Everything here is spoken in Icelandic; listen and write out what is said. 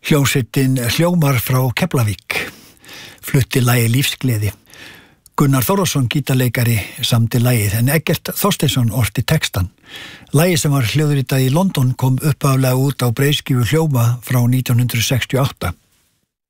Hljómsveitin Hljómar frá Keflavík flutti lagið Lífsgleði. Gunnar Þórðarsson gítarleikari samdi lagið en Eggert Þorsteinsson orti textan. Lagið sem var hljóðritað í London kom upphaflega út á breiðskífu Hljóma frá 1968.